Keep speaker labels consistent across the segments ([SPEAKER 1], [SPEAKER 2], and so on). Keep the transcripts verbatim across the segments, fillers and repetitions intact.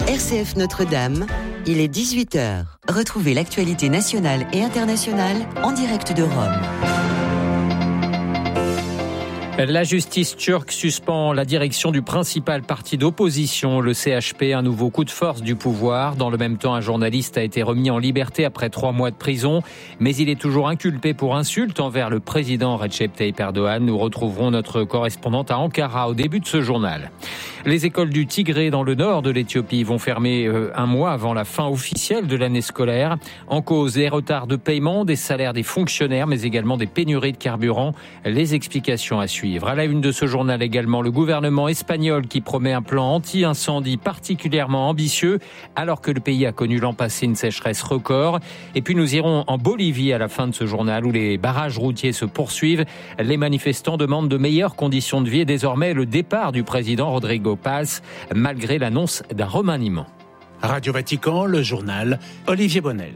[SPEAKER 1] R C F Notre-Dame, il est dix-huit heures. Retrouvez l'actualité nationale et internationale en direct de Rome.
[SPEAKER 2] La justice turque suspend la direction du principal parti d'opposition, le C H P, un nouveau coup de force du pouvoir. Dans le même temps, un journaliste a été remis en liberté après trois mois de prison, mais il est toujours inculpé pour insulte envers le président Recep Tayyip Erdogan. Nous retrouverons notre correspondante à Ankara au début de ce journal. Les écoles du Tigré dans le nord de l'Éthiopie vont fermer euh, un mois avant la fin officielle de l'année scolaire. En cause, les retards de paiement des salaires des fonctionnaires, mais également des pénuries de carburant. Les explications à suivre. À la une de ce journal également, le gouvernement espagnol qui promet un plan anti-incendie particulièrement ambitieux, alors que le pays a connu l'an passé une sécheresse record. Et puis nous irons en Bolivie à la fin de ce journal, où les barrages routiers se poursuivent. Les manifestants demandent de meilleures conditions de vie et désormais le départ du président Rodrigo Paz, malgré l'annonce d'un remaniement.
[SPEAKER 3] Radio Vatican, le journal, Olivier Bonnel.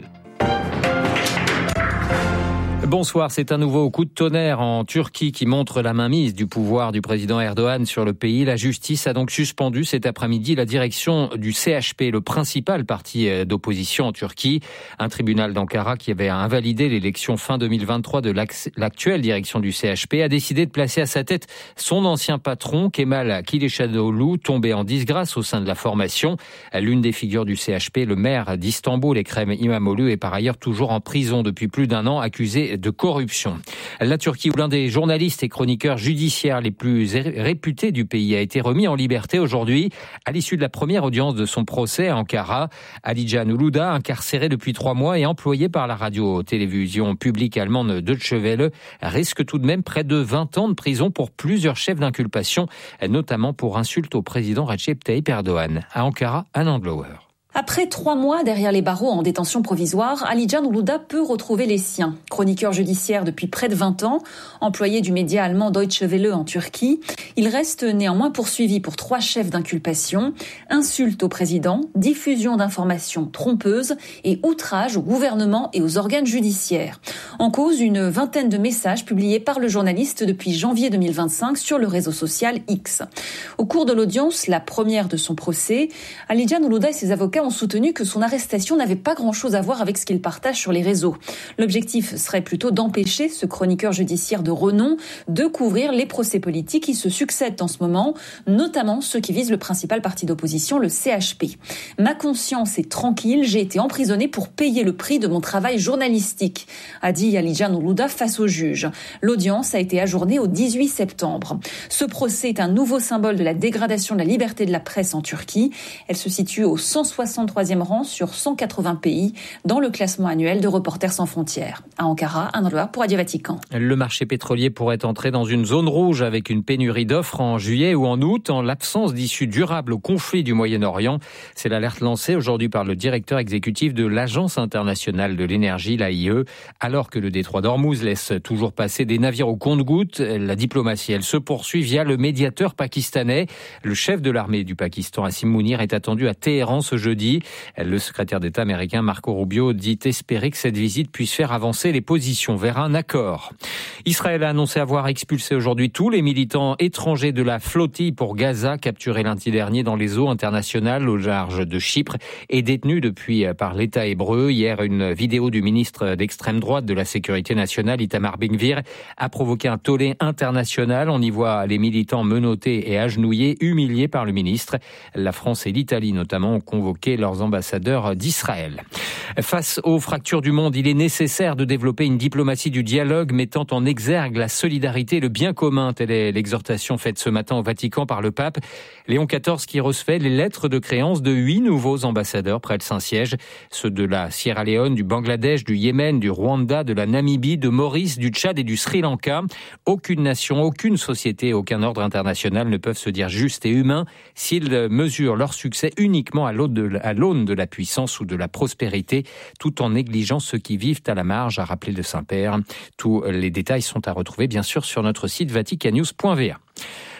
[SPEAKER 2] Bonsoir, c'est un nouveau coup de tonnerre en Turquie qui montre la mainmise du pouvoir du président Erdogan sur le pays. La justice a donc suspendu cet après-midi la direction du C H P, le principal parti d'opposition en Turquie. Un tribunal d'Ankara qui avait invalidé l'élection fin deux mille vingt-trois de l'actuelle direction du C H P a décidé de placer à sa tête son ancien patron, Kemal Kılıçdaroğlu, tombé en disgrâce au sein de la formation. L'une des figures du C H P, le maire d'Istanbul, Ekrem İmamoğlu, est par ailleurs toujours en prison depuis plus d'un an, accusé de corruption. La Turquie, où l'un des journalistes et chroniqueurs judiciaires les plus réputés du pays a été remis en liberté aujourd'hui, à l'issue de la première audience de son procès à Ankara. Alican Uludağ, incarcéré depuis trois mois et employé par la radio-télévision publique allemande Deutsche Welle, risque tout de même près de vingt ans de prison pour plusieurs chefs d'inculpation, notamment pour insulte au président Recep Tayyip Erdogan. À Ankara, Anne Glower.
[SPEAKER 4] Après trois mois derrière les barreaux en détention provisoire, Alican Uludağ peut retrouver les siens. Chroniqueur judiciaire depuis près de vingt ans, employé du média allemand Deutsche Welle en Turquie, il reste néanmoins poursuivi pour trois chefs d'inculpation, insulte au président, diffusion d'informations trompeuses et outrage au gouvernement et aux organes judiciaires. En cause, une vingtaine de messages publiés par le journaliste depuis janvier deux mille vingt-cinq sur le réseau social X. Au cours de l'audience, la première de son procès, Alican Uludağ et ses avocats ont soutenu que son arrestation n'avait pas grand-chose à voir avec ce qu'il partage sur les réseaux. L'objectif serait plutôt d'empêcher ce chroniqueur judiciaire de renom de couvrir les procès politiques qui se succèdent en ce moment, notamment ceux qui visent le principal parti d'opposition, le C H P. « Ma conscience est tranquille, j'ai été emprisonné pour payer le prix de mon travail journalistique », a dit Alican Uludağ face au juge. L'audience a été ajournée au dix-huit septembre. Ce procès est un nouveau symbole de la dégradation de la liberté de la presse en Turquie. Elle se situe au cent soixante-troisième rang sur cent quatre-vingts pays dans le classement annuel de Reporters sans frontières. À Ankara, Anne Glower pour Radio Vatican.
[SPEAKER 2] Le marché pétrolier pourrait entrer dans une zone rouge avec une pénurie d'offres en juillet ou en août en l'absence d'issue durable au conflit du Moyen-Orient. C'est l'alerte lancée aujourd'hui par le directeur exécutif de l'Agence internationale de l'énergie, l'A I E. Alors que le détroit d'Ormuz laisse toujours passer des navires au compte-gouttes, la diplomatie, elle se poursuit via le médiateur pakistanais. Le chef de l'armée du Pakistan, Asim Mounir, est attendu à Téhéran ce jeudi. Le secrétaire d'État américain Marco Rubio dit espérer que cette visite puisse faire avancer les positions vers un accord. Israël a annoncé avoir expulsé aujourd'hui tous les militants étrangers de la flottille pour Gaza, capturés lundi dernier dans les eaux internationales au large de Chypre et détenus depuis par l'État hébreu. Hier, une vidéo du ministre d'extrême droite de la Sécurité nationale, Itamar Ben-Gvir, a provoqué un tollé international. On y voit les militants menottés et agenouillés, humiliés par le ministre. La France et l'Italie notamment ont convoqué leurs ambassadeurs d'Israël. Face aux fractures du monde, il est nécessaire de développer une diplomatie du dialogue mettant en exergue la solidarité et le bien commun. Telle est l'exhortation faite ce matin au Vatican par le pape Léon quatorze qui recevait les lettres de créance de huit nouveaux ambassadeurs près le Saint-Siège, ceux de la Sierra Leone, du Bangladesh, du Yémen, du Rwanda, de la Namibie, de Maurice, du Tchad et du Sri Lanka. Aucune nation, aucune société, aucun ordre international ne peuvent se dire justes et humains s'ils mesurent leur succès uniquement à l'aune de la, à l'aune de la puissance ou de la prospérité, tout en négligeant ceux qui vivent à la marge, a rappelé le Saint-Père. Tous les détails sont à retrouver bien sûr sur notre site vaticannews point v a.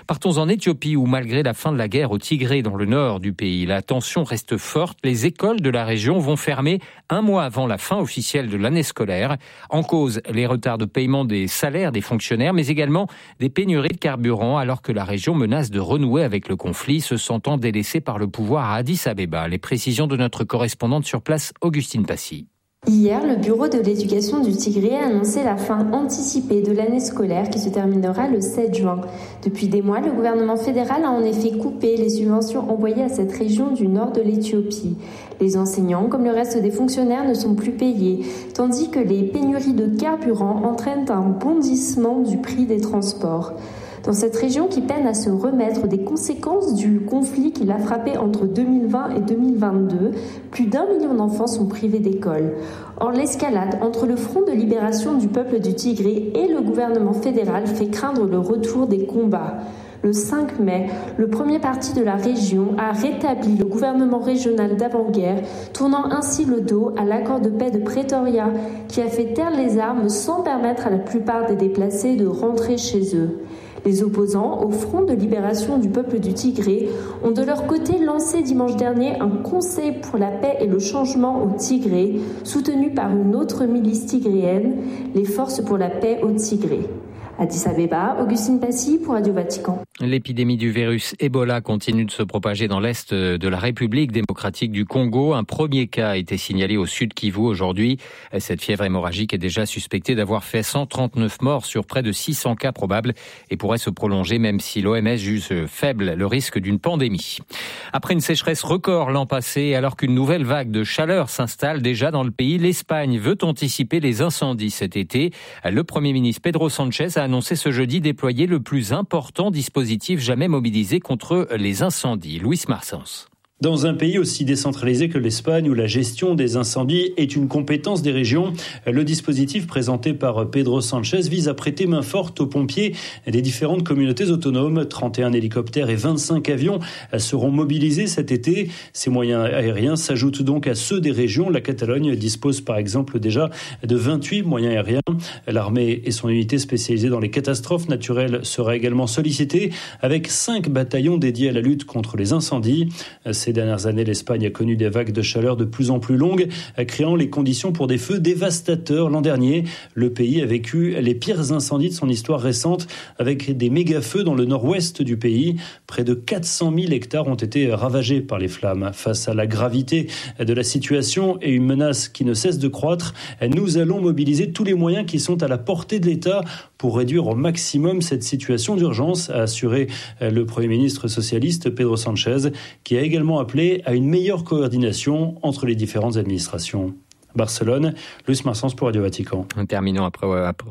[SPEAKER 2] Partons en Éthiopie où malgré la fin de la guerre au Tigré dans le nord du pays, la tension reste forte. Les écoles de la région vont fermer un mois avant la fin officielle de l'année scolaire. En cause, les retards de paiement des salaires des fonctionnaires, mais également des pénuries de carburant alors que la région menace de renouer avec le conflit, se sentant délaissée par le pouvoir à Addis Abeba. Les précisions de notre correspondante sur place, Augustine Passy.
[SPEAKER 5] Hier, le bureau de l'éducation du Tigré a annoncé la fin anticipée de l'année scolaire qui se terminera le sept juin. Depuis des mois, le gouvernement fédéral a en effet coupé les subventions envoyées à cette région du nord de l'Éthiopie. Les enseignants, comme le reste des fonctionnaires, ne sont plus payés, tandis que les pénuries de carburant entraînent un bondissement du prix des transports. Dans cette région qui peine à se remettre des conséquences du conflit qui l'a frappé entre deux mille vingt et deux mille vingt-deux, plus d'un million d'enfants sont privés d'école. Or, l'escalade entre le Front de libération du peuple du Tigré et le gouvernement fédéral fait craindre le retour des combats. Le cinq mai, le premier parti de la région a rétabli le gouvernement régional d'avant-guerre, tournant ainsi le dos à l'accord de paix de Pretoria qui a fait taire les armes sans permettre à la plupart des déplacés de rentrer chez eux. Les opposants au Front de libération du peuple du Tigré ont de leur côté lancé dimanche dernier un conseil pour la paix et le changement au Tigré, soutenu par une autre milice tigréenne, les Forces pour la paix au Tigré. Addis Abeba, Augustine Passy pour Radio Vatican.
[SPEAKER 2] L'épidémie du virus Ebola continue de se propager dans l'est de la République démocratique du Congo. Un premier cas a été signalé au sud Kivu aujourd'hui. Cette fièvre hémorragique est déjà suspectée d'avoir fait cent trente-neuf morts sur près de six cents cas probables et pourrait se prolonger même si l'O M S juge faible le risque d'une pandémie. Après une sécheresse record l'an passé, alors qu'une nouvelle vague de chaleur s'installe déjà dans le pays, l'Espagne veut anticiper les incendies cet été. Le Premier ministre Pedro Sánchez a annoncé ce jeudi déployer le plus important dispositif jamais mobilisé contre les incendies. Luis Marsens.
[SPEAKER 6] Dans un pays aussi décentralisé que l'Espagne, où la gestion des incendies est une compétence des régions, le dispositif présenté par Pedro Sánchez vise à prêter main forte aux pompiers des différentes communautés autonomes. trente et un hélicoptères et vingt-cinq avions seront mobilisés cet été. Ces moyens aériens s'ajoutent donc à ceux des régions. La Catalogne dispose par exemple déjà de vingt-huit moyens aériens. L'armée et son unité spécialisée dans les catastrophes naturelles sera également sollicitée, avec cinq bataillons dédiés à la lutte contre les incendies. Ces dernières années, l'Espagne a connu des vagues de chaleur de plus en plus longues, créant les conditions pour des feux dévastateurs. L'an dernier, le pays a vécu les pires incendies de son histoire récente, avec des méga-feux dans le nord-ouest du pays. Près de quatre cent mille hectares ont été ravagés par les flammes. Face à la gravité de la situation et une menace qui ne cesse de croître, nous allons mobiliser tous les moyens qui sont à la portée de l'État pour réduire au maximum cette situation d'urgence, a assuré le Premier ministre socialiste Pedro Sánchez, qui a également appelé à une meilleure coordination entre les différentes administrations. Barcelone, Luis Marsens pour Radio Vatican.
[SPEAKER 2] Terminons après,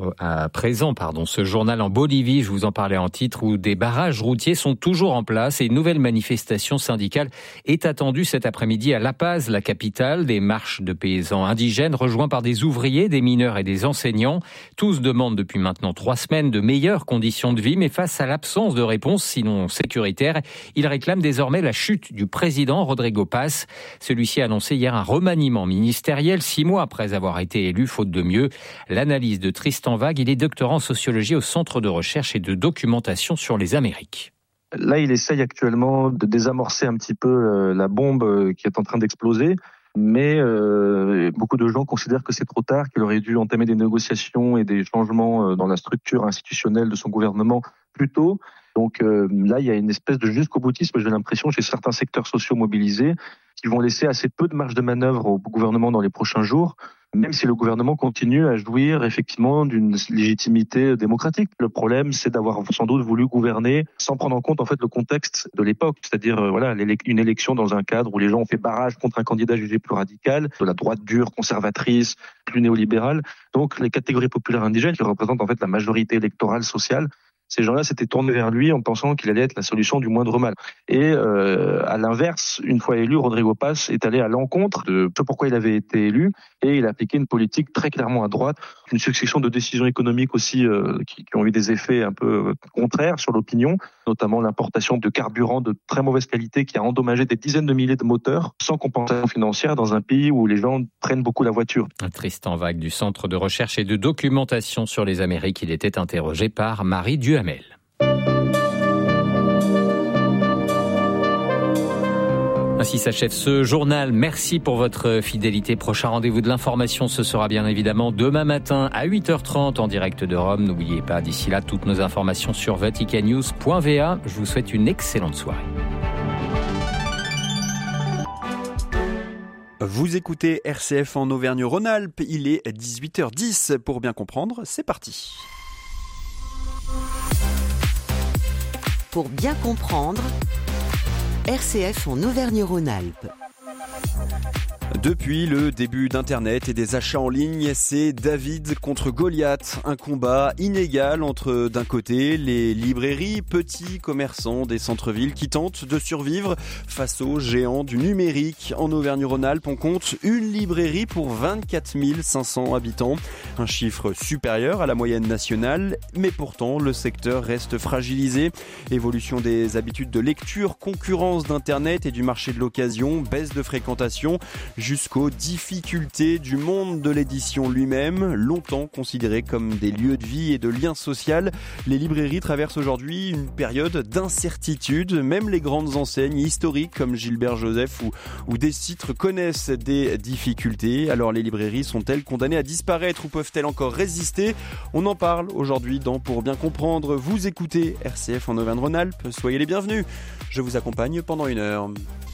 [SPEAKER 2] à présent pardon, ce journal en Bolivie, je vous en parlais en titre, où des barrages routiers sont toujours en place et une nouvelle manifestation syndicale est attendue cet après-midi à La Paz, la capitale. Des marches de paysans indigènes rejoints par des ouvriers, des mineurs et des enseignants. Tous demandent depuis maintenant trois semaines de meilleures conditions de vie, mais face à l'absence de réponse, sinon sécuritaire, ils réclament désormais la chute du président Rodrigo Paz. Celui-ci a annoncé hier un remaniement ministériel six mois après avoir été élu, faute de mieux. L'analyse de Tristan Vague, il est doctorant en sociologie au Centre de recherche et de documentation sur les Amériques.
[SPEAKER 7] Là, il essaye actuellement de désamorcer un petit peu la bombe qui est en train d'exploser. Mais euh, beaucoup de gens considèrent que c'est trop tard, qu'il aurait dû entamer des négociations et des changements dans la structure institutionnelle de son gouvernement plus tôt. Donc euh, là, il y a une espèce de jusqu'au-boutisme, j'ai l'impression, chez certains secteurs sociaux mobilisés, qui vont laisser assez peu de marge de manœuvre au gouvernement dans les prochains jours, même si le gouvernement continue à jouir effectivement d'une légitimité démocratique. Le problème, c'est d'avoir sans doute voulu gouverner sans prendre en compte en fait le contexte de l'époque, c'est-à-dire euh, voilà une élection dans un cadre où les gens ont fait barrage contre un candidat jugé plus radical, de la droite dure, conservatrice, plus néolibérale. Donc les catégories populaires indigènes qui représentent en fait la majorité électorale sociale, ces gens-là s'étaient tournés vers lui en pensant qu'il allait être la solution du moindre mal. Et euh, à l'inverse, une fois élu, Rodrigo Paz est allé à l'encontre de ce pourquoi il avait été élu et il a appliqué une politique très clairement à droite, une succession de décisions économiques aussi euh, qui, qui ont eu des effets un peu contraires sur l'opinion, notamment l'importation de carburant de très mauvaise qualité qui a endommagé des dizaines de milliers de moteurs sans compensation financière dans un pays où les gens prennent beaucoup la voiture.
[SPEAKER 2] Tristan Vague du Centre de recherche et de documentation sur les Amériques, il était interrogé par Marie Duhamel. Ainsi s'achève ce journal. Merci pour votre fidélité. Prochain rendez-vous de l'information, ce sera bien évidemment demain matin à huit heures trente en direct de Rome. N'oubliez pas, d'ici là, toutes nos informations sur vatican news point v a. Je vous souhaite une excellente soirée.
[SPEAKER 8] Vous écoutez R C F en Auvergne-Rhône-Alpes. Il est dix-huit heures dix. Pour bien comprendre, c'est parti.
[SPEAKER 1] Pour bien comprendre, R C F en Auvergne-Rhône-Alpes.
[SPEAKER 8] Depuis le début d'Internet et des achats en ligne, c'est David contre Goliath. Un combat inégal entre, d'un côté, les librairies, petits commerçants des centres-villes qui tentent de survivre face aux géants du numérique. En Auvergne-Rhône-Alpes, on compte une librairie pour vingt-quatre mille cinq cents habitants. Un chiffre supérieur à la moyenne nationale, mais pourtant, le secteur reste fragilisé. Évolution des habitudes de lecture, concurrence d'Internet et du marché de l'occasion, baisse de fréquentation, jusqu'aux difficultés du monde de l'édition lui-même, longtemps considéré comme des lieux de vie et de lien social. Les librairies traversent aujourd'hui une période d'incertitude. Même les grandes enseignes historiques comme Gilbert Joseph ou, ou des Citres connaissent des difficultés. Alors les librairies sont-elles condamnées à disparaître ou peuvent-elles encore résister ? On en parle aujourd'hui dans Pour bien comprendre. Vous écoutez R C F en Auvergne-Rhône-Alpes. Soyez les bienvenus. Je vous accompagne pendant une heure.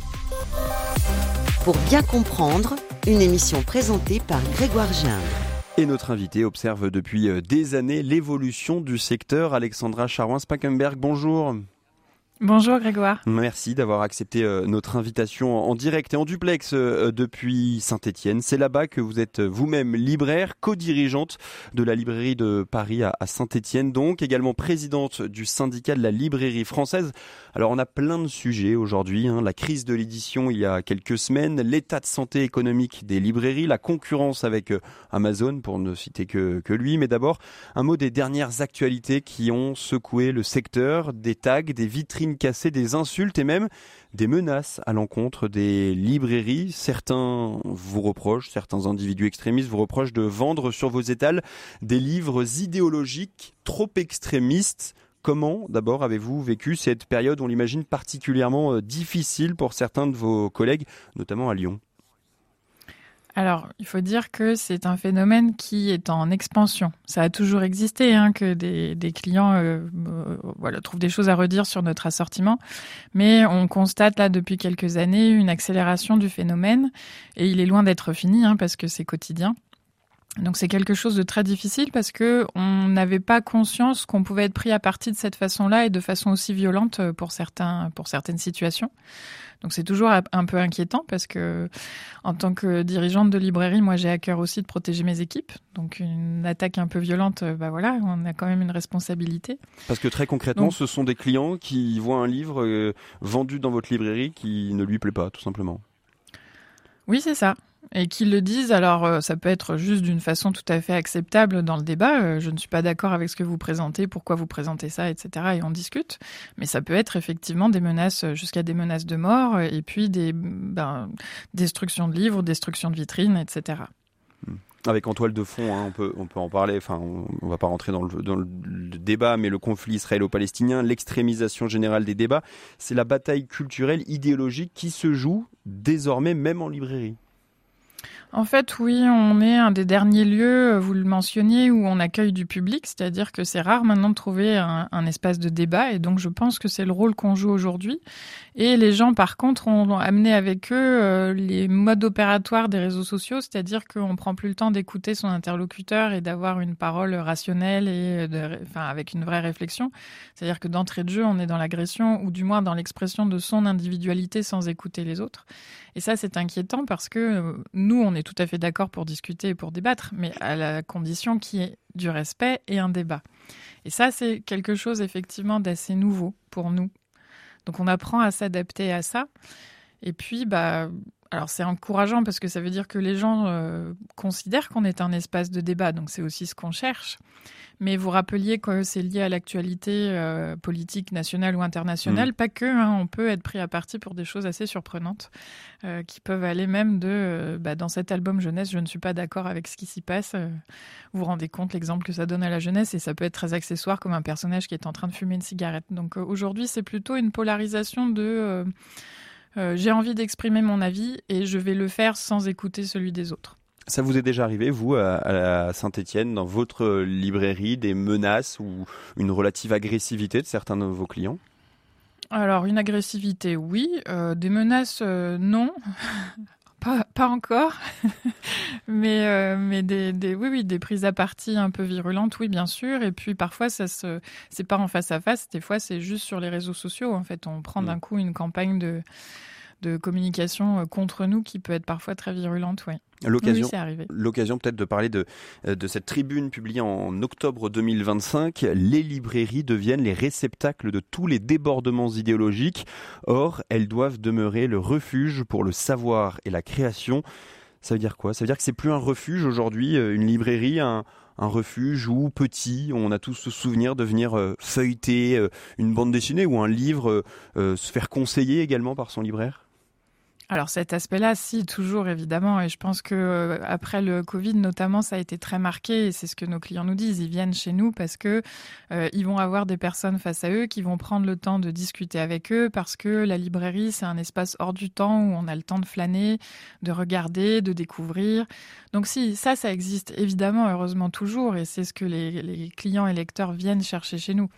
[SPEAKER 1] Pour bien comprendre, une émission présentée par Grégoire Gindre.
[SPEAKER 8] Et notre invité observe depuis des années l'évolution du secteur. Alexandra Charroin-Spakenberg, bonjour.
[SPEAKER 9] Bonjour Grégoire.
[SPEAKER 8] Merci d'avoir accepté notre invitation en direct et en duplex depuis Saint-Étienne. C'est là-bas que vous êtes vous-même libraire, co-dirigeante de la librairie de Paris à Saint-Étienne, donc également présidente du syndicat de la librairie française. Alors on a plein de sujets aujourd'hui, hein. La crise de l'édition il y a quelques semaines, l'état de santé économique des librairies, la concurrence avec Amazon pour ne citer que, que lui. Mais d'abord, un mot des dernières actualités qui ont secoué le secteur, des tags, des vitrines cassées, des insultes et même des menaces à l'encontre des librairies. Certains vous reprochent, certains individus extrémistes vous reprochent de vendre sur vos étals des livres idéologiques trop extrémistes. Comment, d'abord, avez-vous vécu cette période, on l'imagine, particulièrement difficile pour certains de vos collègues, notamment à Lyon ?
[SPEAKER 9] Alors, il faut dire que c'est un phénomène qui est en expansion. Ça a toujours existé, hein, que des, des clients euh, euh, voilà, trouvent des choses à redire sur notre assortiment. Mais on constate là, depuis quelques années, une accélération du phénomène. Et il est loin d'être fini, hein, parce que c'est quotidien. Donc c'est quelque chose de très difficile parce que on n'avait pas conscience qu'on pouvait être pris à partie de cette façon-là et de façon aussi violente pour certains, pour certaines situations. Donc c'est toujours un peu inquiétant parce que en tant que dirigeante de librairie, moi j'ai à cœur aussi de protéger mes équipes. Donc une attaque un peu violente, bah voilà, on a quand même une responsabilité.
[SPEAKER 8] Parce que très concrètement, Donc, ce sont des clients qui voient un livre euh, vendu dans votre librairie qui ne lui plaît pas, tout simplement.
[SPEAKER 9] Oui, c'est ça. Et qu'ils le disent, alors ça peut être juste d'une façon tout à fait acceptable dans le débat. Je ne suis pas d'accord avec ce que vous présentez, pourquoi vous présentez ça, et cetera. Et on discute. Mais ça peut être effectivement des menaces, jusqu'à des menaces de mort, et puis des ben, destructions de livres, destructions de vitrines, et cetera.
[SPEAKER 8] Avec en toile de fond, hein, on peut on peut en parler. Enfin, on, on va pas rentrer dans le dans le, le débat, mais le conflit israélo-palestinien, l'extrémisation générale des débats, c'est la bataille culturelle, idéologique qui se joue désormais même en librairie.
[SPEAKER 9] En fait, oui, on est un des derniers lieux, vous le mentionniez, où on accueille du public, c'est-à-dire que c'est rare maintenant de trouver un, un espace de débat, et donc je pense que c'est le rôle qu'on joue aujourd'hui. Et les gens, par contre, ont amené avec eux euh, les modes opératoires des réseaux sociaux, c'est-à-dire qu'on prend plus le temps d'écouter son interlocuteur et d'avoir une parole rationnelle et de, enfin, avec une vraie réflexion. C'est-à-dire que d'entrée de jeu, on est dans l'agression, ou du moins dans l'expression de son individualité sans écouter les autres. Et ça, c'est inquiétant parce que euh, nous, on est tout à fait d'accord pour discuter et pour débattre, mais à la condition qu'il y ait du respect et un débat. Et ça, c'est quelque chose effectivement d'assez nouveau pour nous. Donc on apprend à s'adapter à ça. Et puis, bah, alors c'est encourageant parce que ça veut dire que les gens euh, considèrent qu'on est un espace de débat, donc c'est aussi ce qu'on cherche. Mais vous rappeliez que c'est lié à l'actualité euh, politique nationale ou internationale, mmh. pas que, hein, on peut être pris à partie pour des choses assez surprenantes, euh, qui peuvent aller même de, euh, bah, dans cet album jeunesse, je ne suis pas d'accord avec ce qui s'y passe. Euh, vous vous rendez compte l'exemple que ça donne à la jeunesse, et ça peut être très accessoire, comme un personnage qui est en train de fumer une cigarette. Donc euh, aujourd'hui, c'est plutôt une polarisation de... Euh, Euh, j'ai envie d'exprimer mon avis et je vais le faire sans écouter celui des autres.
[SPEAKER 8] Ça vous est déjà arrivé, vous, à, à Saint-Étienne, dans votre librairie, des menaces ou une relative agressivité de certains de vos clients ?
[SPEAKER 9] Alors, une agressivité, oui. Euh, des menaces, euh, non. pas, pas encore. mais euh, mais des, des, oui, oui, des prises à partie un peu virulentes, oui, bien sûr. Et puis, parfois, ça se, c'est pas en face à face. Des fois, c'est juste sur les réseaux sociaux. En fait, on prend mmh. d'un coup une campagne de... de communication contre nous qui peut être parfois très virulente, ouais.
[SPEAKER 8] L'occasion,
[SPEAKER 9] oui, c'est arrivé.
[SPEAKER 8] L'occasion peut-être de parler de, de cette tribune publiée en octobre deux mille vingt-cinq. Les librairies deviennent les réceptacles de tous les débordements idéologiques. Or, elles doivent demeurer le refuge pour le savoir et la création. Ça veut dire quoi ? Ça veut dire que c'est plus un refuge aujourd'hui, une librairie, un... un refuge où, petit, on a tous ce souvenir de venir euh, feuilleter euh, une bande dessinée ou un livre, euh, euh, se faire conseiller également par son libraire ?
[SPEAKER 9] Alors cet aspect-là, si, toujours évidemment, et je pense que euh, après le Covid notamment, ça a été très marqué, et c'est ce que nos clients nous disent, ils viennent chez nous parce que euh, ils vont avoir des personnes face à eux qui vont prendre le temps de discuter avec eux, parce que la librairie, c'est un espace hors du temps où on a le temps de flâner, de regarder, de découvrir. Donc si, ça, ça existe évidemment, heureusement toujours, et c'est ce que les, les clients et lecteurs viennent chercher chez nous.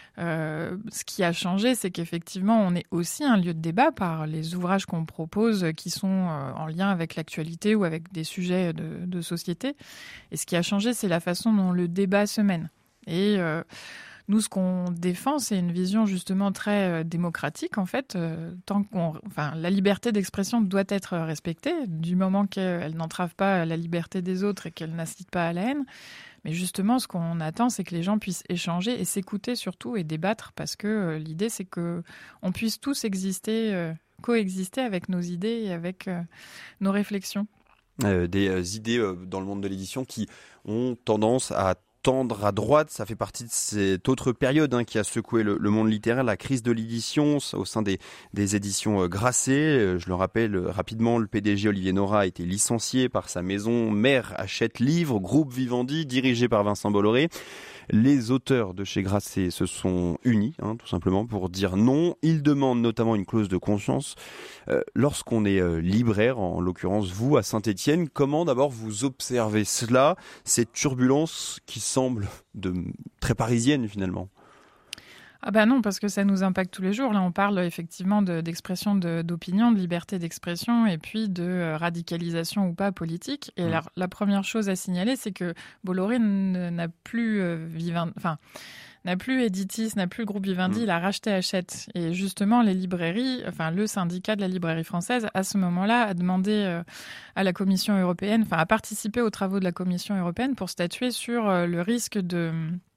[SPEAKER 9] Euh, ce qui a changé, c'est qu'effectivement, on est aussi un lieu de débat par les ouvrages qu'on propose qui sont euh, en lien avec l'actualité ou avec des sujets de, de société. Et ce qui a changé, c'est la façon dont le débat se mène. Et euh, nous, ce qu'on défend, c'est une vision justement très euh, démocratique, en fait. Euh, tant qu'on, enfin, la liberté d'expression doit être respectée du moment qu'elle n'entrave pas la liberté des autres et qu'elle n'incite pas à la haine. Mais justement, ce qu'on attend, c'est que les gens puissent échanger et s'écouter surtout et débattre, parce que euh, l'idée, c'est qu'on puisse tous exister, euh, coexister avec nos idées et avec euh, nos réflexions.
[SPEAKER 8] Euh, des euh, idées euh, dans le monde de l'édition qui ont tendance à tendre à droite, ça fait partie de cette autre période hein, qui a secoué le, le monde littéraire, la crise de l'édition au sein des, des éditions euh, Grasset. Je le rappelle euh, rapidement, le P D G Olivier Nora a été licencié par sa maison mère Hachette Livre, groupe Vivendi, dirigé par Vincent Bolloré. Les auteurs de chez Grasset se sont unis, hein, tout simplement, pour dire non. Ils demandent notamment une clause de conscience. Euh, lorsqu'on est euh, libraire, en l'occurrence vous, à Saint-Étienne, comment d'abord vous observez cela, cette turbulence qui semble de, très parisienne finalement ?
[SPEAKER 9] Ah bah non, parce que ça nous impacte tous les jours. Là, on parle effectivement de, d'expression de, d'opinion, de liberté d'expression et puis de radicalisation ou pas politique. Et mmh. la, la première chose à signaler, c'est que Bolloré n'a plus euh, Vivendi, enfin, n'a plus Editis, n'a plus le groupe Vivendi, mmh. il a racheté Hachette. Et justement, les librairies, enfin le syndicat de la librairie française, à ce moment-là, a demandé euh, à la Commission européenne, enfin a participé aux travaux de la Commission européenne pour statuer sur euh, le risque de,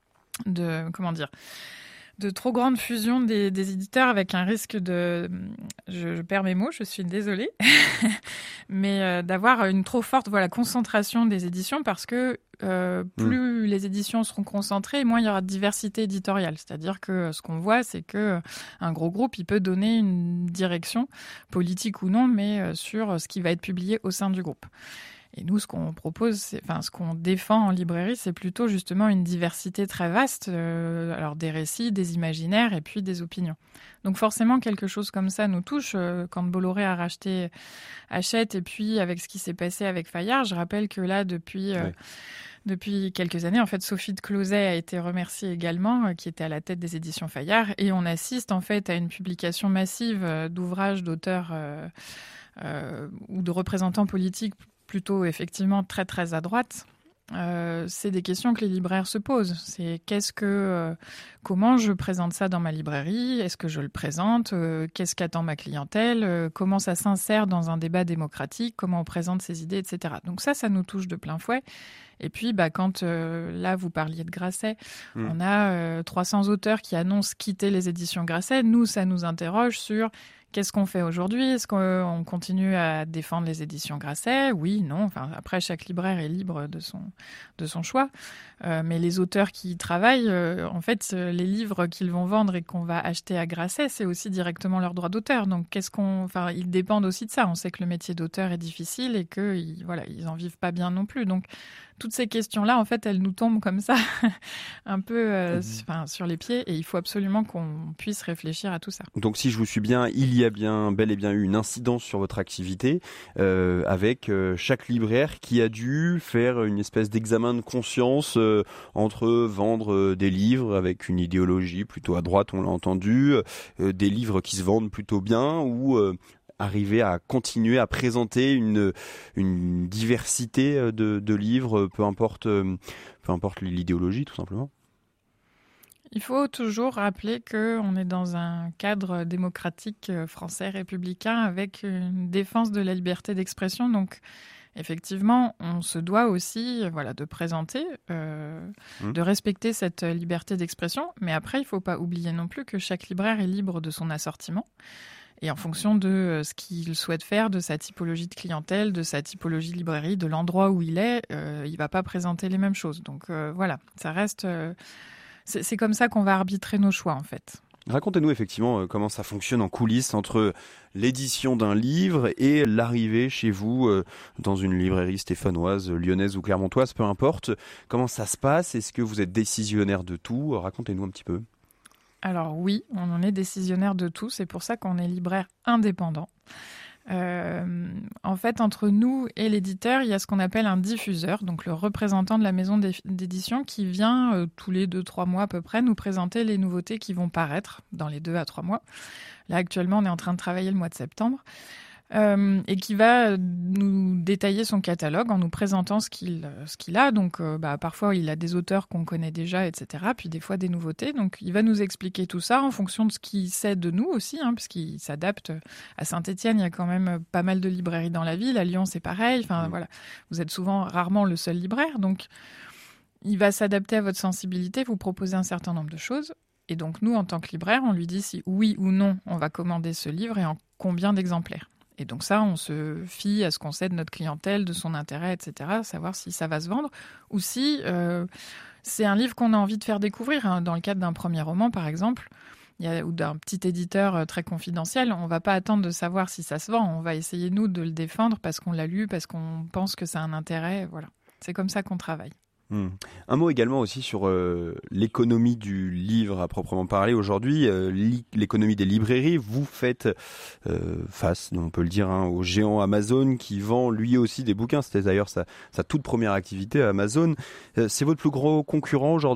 [SPEAKER 9] de, comment dire, de trop grande fusion des, des éditeurs avec un risque de... Je, je perds mes mots, je suis désolée. Mais euh, d'avoir une trop forte voilà, concentration des éditions parce que euh, plus mmh. les éditions seront concentrées, moins il y aura de diversité éditoriale. C'est-à-dire que ce qu'on voit, c'est qu'un gros groupe, il peut donner une direction, politique ou non, mais sur ce qui va être publié au sein du groupe. Et nous, ce qu'on propose, c'est, enfin, ce qu'on défend en librairie, c'est plutôt justement une diversité très vaste, euh, alors des récits, des imaginaires et puis des opinions. Donc forcément, quelque chose comme ça nous touche. Euh, quand Bolloré a racheté Hachette et puis avec ce qui s'est passé avec Fayard, je rappelle que là, depuis... Euh, oui. Depuis quelques années, en fait, Sophie de Closet a été remerciée également, euh, qui était à la tête des éditions Fayard. Et on assiste en fait à une publication massive euh, d'ouvrages d'auteurs euh, euh, ou de représentants politiques plutôt effectivement très très à droite. Euh, c'est des questions que les libraires se posent. C'est qu'est-ce que, euh, comment je présente ça dans ma librairie ? Est-ce que je le présente ? euh, Qu'est-ce qu'attend ma clientèle ? euh, Comment ça s'insère dans un débat démocratique ? Comment on présente ses idées, et cetera. Donc ça, ça nous touche de plein fouet. Et puis, bah, quand euh, là, vous parliez de Grasset, mmh. on a euh, trois cents auteurs qui annoncent quitter les éditions Grasset. Nous, ça nous interroge sur qu'est-ce qu'on fait aujourd'hui ? Est-ce qu'on continue à défendre les éditions Grasset ? Oui, non. Enfin, après, chaque libraire est libre de son, de son choix. Euh, mais les auteurs qui y travaillent, euh, en fait, les livres qu'ils vont vendre et qu'on va acheter à Grasset, c'est aussi directement leur droit d'auteur. Donc, qu'est-ce qu'on, enfin, ils dépendent aussi de ça. On sait que le métier d'auteur est difficile et qu'ils, voilà, ils en vivent pas bien non plus. Donc, toutes ces questions-là, en fait, elles nous tombent comme ça, un peu euh, mmh. sur les pieds, et il faut absolument qu'on puisse réfléchir à tout ça.
[SPEAKER 8] Donc, si je vous suis bien, il y a bien, bel et bien eu une incidence sur votre activité, euh, avec euh, chaque libraire qui a dû faire une espèce d'examen de conscience euh, entre vendre euh, des livres avec une idéologie plutôt à droite, on l'a entendu, euh, des livres qui se vendent plutôt bien, ou euh, arriver à continuer à présenter une, une diversité de, de livres, peu importe, peu importe l'idéologie, tout simplement.
[SPEAKER 9] Il faut toujours rappeler qu'on est dans un cadre démocratique français républicain avec une défense de la liberté d'expression. Donc, effectivement, on se doit aussi voilà, de présenter, euh, mmh. de respecter cette liberté d'expression. Mais après, il ne faut pas oublier non plus que chaque libraire est libre de son assortiment. Et en fonction de ce qu'il souhaite faire, de sa typologie de clientèle, de sa typologie de librairie, de l'endroit où il est, euh, il ne va pas présenter les mêmes choses. Donc euh, voilà, ça reste, euh, c'est, c'est comme ça qu'on va arbitrer nos choix en fait.
[SPEAKER 8] Racontez-nous effectivement euh, comment ça fonctionne en coulisses entre l'édition d'un livre et l'arrivée chez vous euh, dans une librairie stéphanoise, lyonnaise ou clermontoise, peu importe. Comment ça se passe ? Est-ce que vous êtes décisionnaire de tout ? Racontez-nous un petit peu.
[SPEAKER 9] Alors oui, on en est décisionnaire de tout, c'est pour ça qu'on est libraire indépendant. Euh, en fait, entre nous et l'éditeur, il y a ce qu'on appelle un diffuseur, donc le représentant de la maison d'édition qui vient euh, tous les deux, trois mois à peu près nous présenter les nouveautés qui vont paraître dans les deux à trois mois. Là, actuellement, on est en train de travailler le mois de septembre. Euh, et qui va nous détailler son catalogue en nous présentant ce qu'il, ce qu'il a. Donc, euh, bah, parfois, il a des auteurs qu'on connaît déjà, et cetera. Puis des fois, des nouveautés. Donc, il va nous expliquer tout ça en fonction de ce qu'il sait de nous aussi, hein, parce qu'il s'adapte. À Saint-Étienne, il y a quand même pas mal de librairies dans la ville. À Lyon, c'est pareil. Enfin, mmh. voilà. Vous êtes souvent, rarement le seul libraire. Donc, il va s'adapter à votre sensibilité, vous proposer un certain nombre de choses. Et donc, nous, en tant que libraire, on lui dit si oui ou non, on va commander ce livre et en combien d'exemplaires. Et donc ça, on se fie à ce qu'on sait de notre clientèle, de son intérêt, et cetera, savoir si ça va se vendre ou si euh, c'est un livre qu'on a envie de faire découvrir. Hein. Dans le cadre d'un premier roman, par exemple, il y a, ou d'un petit éditeur très confidentiel, on ne va pas attendre de savoir si ça se vend. On va essayer, nous, de le défendre parce qu'on l'a lu, parce qu'on pense que ça a un intérêt. Voilà. C'est comme ça qu'on travaille.
[SPEAKER 8] Mmh. Un mot également aussi sur euh, l'économie du livre à proprement parler. Aujourd'hui, euh, l'économie des librairies, vous faites euh, face, on peut le dire, hein, au géant Amazon qui vend lui aussi des bouquins. C'était d'ailleurs sa, sa toute première activité à Amazon. Euh, c'est votre plus gros concurrent aujourd'hui ?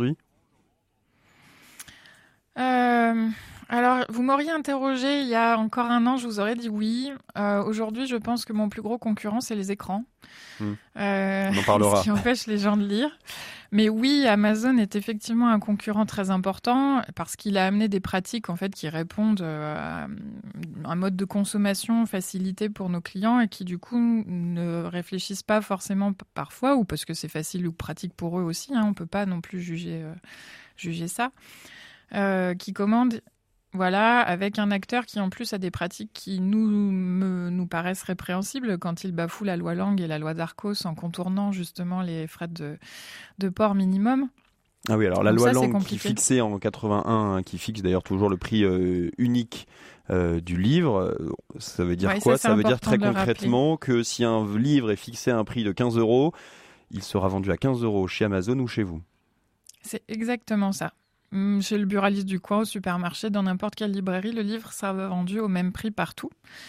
[SPEAKER 9] euh... Alors, vous m'auriez interrogé il y a encore un an, je vous aurais dit oui. Euh, aujourd'hui, je pense que mon plus gros concurrent, c'est les écrans. Mmh. Euh,
[SPEAKER 8] On en parlera.
[SPEAKER 9] Ce qui empêche les gens de lire. Mais oui, Amazon est effectivement un concurrent très important parce qu'il a amené des pratiques en fait, qui répondent à un mode de consommation facilité pour nos clients et qui, du coup, ne réfléchissent pas forcément parfois ou parce que c'est facile ou pratique pour eux aussi. Hein, on ne peut pas non plus juger, euh, juger ça. Euh, qui commandent... Voilà, avec un acteur qui en plus a des pratiques qui nous, me, nous paraissent répréhensibles quand il bafoue la loi Lang et la loi Darcos en contournant justement les frais de, de port minimum.
[SPEAKER 8] Ah oui, alors la
[SPEAKER 9] Donc
[SPEAKER 8] loi
[SPEAKER 9] ça,
[SPEAKER 8] Lang qui fixait en quatre-vingt-un, hein, qui fixe d'ailleurs toujours le prix euh, unique euh, du livre, ça veut dire ouais, quoi ? Ça, ça veut dire très concrètement que si un livre est fixé à un prix de quinze euros, il sera vendu à quinze euros chez Amazon ou chez vous.
[SPEAKER 9] C'est exactement ça. Chez le buraliste du coin, au supermarché, dans n'importe quelle librairie, le livre sera vendu au même prix partout.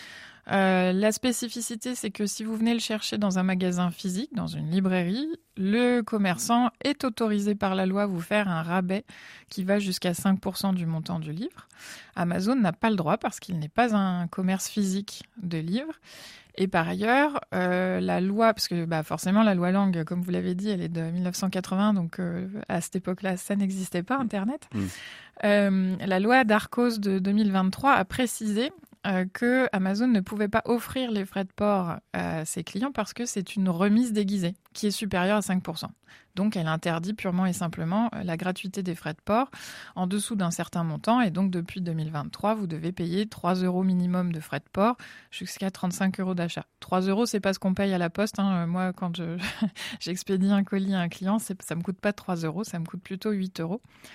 [SPEAKER 9] Euh, la spécificité, c'est que si vous venez le chercher dans un magasin physique, dans une librairie, le commerçant est autorisé par la loi à vous faire un rabais qui va jusqu'à cinq pour cent du montant du livre. Amazon n'a pas le droit parce qu'il n'est pas un commerce physique de livres. Et par ailleurs, euh, la loi, parce que bah, forcément la loi Lang, comme vous l'avez dit, elle est de dix-neuf cent quatre-vingts, donc euh, à cette époque-là, ça n'existait pas, Internet. Mmh. Euh, la loi Darcos de deux mille vingt-trois a précisé euh, que Amazon ne pouvait pas offrir les frais de port à ses clients parce que c'est une remise déguisée qui est supérieure à cinq pour cent. Donc, elle interdit purement et simplement la gratuité des frais de port en dessous d'un certain montant. Et donc, depuis deux mille vingt-trois, vous devez payer trois euros minimum de frais de port jusqu'à trente-cinq euros d'achat. trois euros, c'est pas ce qu'on paye à la poste. Hein. Moi, quand je, j'expédie un colis à un client, c'est, ça me coûte pas trois euros, ça me coûte plutôt huit euros.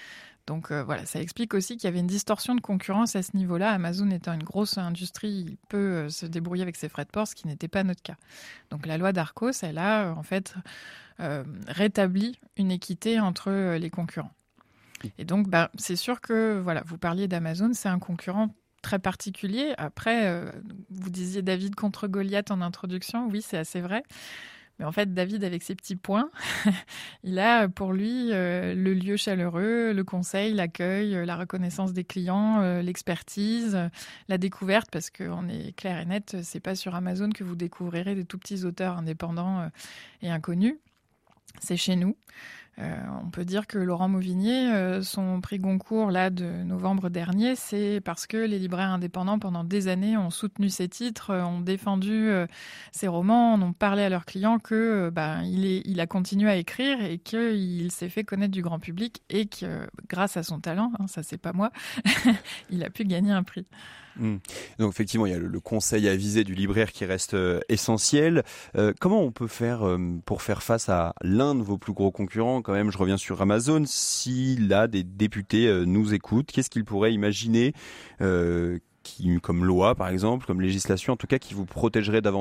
[SPEAKER 9] Donc euh, voilà, ça explique aussi qu'il y avait une distorsion de concurrence à ce niveau-là. Amazon étant une grosse industrie, il peut euh, se débrouiller avec ses frais de port, ce qui n'était pas notre cas. Donc la loi d'Arcos, elle a euh, en fait euh, rétabli une équité entre euh, les concurrents. Et donc bah, c'est sûr que, voilà, vous parliez d'Amazon, c'est un concurrent très particulier. Après, euh, vous disiez David contre Goliath en introduction, oui, c'est assez vrai. Mais en fait, David, avec ses petits points, il a pour lui euh, le lieu chaleureux, le conseil, l'accueil, la reconnaissance des clients, euh, l'expertise, euh, la découverte, parce qu'on est clair et net, c'est pas sur Amazon que vous découvrirez des tout petits auteurs indépendants euh, et inconnus. C'est chez nous. Euh, on peut dire que Laurent Mauvigné, euh, son prix Goncourt là, de novembre dernier, c'est parce que les libraires indépendants, pendant des années, ont soutenu ses titres, euh, ont défendu euh, ses romans, ont parlé à leurs clients que euh, bah, il, est, il a continué à écrire et qu'il s'est fait connaître du grand public et que, euh, grâce à son talent, hein, ça c'est pas moi, il a pu gagner un prix.
[SPEAKER 8] Mmh. Donc effectivement, il y a le, le conseil avisé du libraire qui reste euh, essentiel. Euh, comment on peut faire euh, pour faire face à l'un de vos plus gros concurrents? Quand même, je reviens sur Amazon. Si là, des députés euh, nous écoutent, qu'est-ce qu'ils pourraient imaginer euh, qui, comme loi, par exemple, comme législation, en tout cas, qui vous protégerait davantage